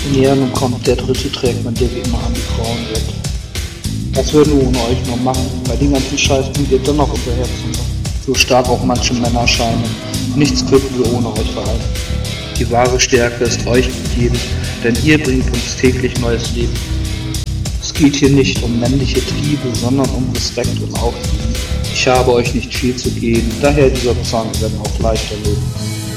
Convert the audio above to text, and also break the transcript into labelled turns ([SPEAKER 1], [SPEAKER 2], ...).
[SPEAKER 1] Ja, nun kommt der dritte Track, mit dem wir immer an die Frauen wird. Was würden wir ohne euch noch machen? Bei den ganzen Scheiß bringt ihr doch noch unser Herz runter. So stark auch manche Männer scheinen. Nichts könnten wir ohne euch verhalten. Die wahre Stärke ist euch gegeben, denn ihr bringt uns täglich neues Leben. Es geht hier nicht um männliche Triebe, sondern um Respekt und Aufliegen. Ich habe euch nicht viel zu geben, daher dieser Song werden auch leichter leben.